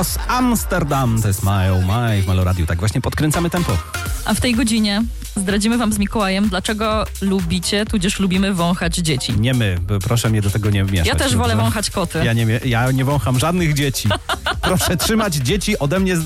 z Amsterdam. To jest My Oh My w Meloradiu. Tak właśnie podkręcamy tempo. A w tej godzinie zdradzimy wam z Mikołajem, dlaczego lubicie, tudzież lubimy wąchać dzieci. Nie my, proszę mnie do tego nie mieszać. Ja też wolę wąchać koty. Ja nie wącham żadnych dzieci. Proszę trzymać dzieci ode mnie z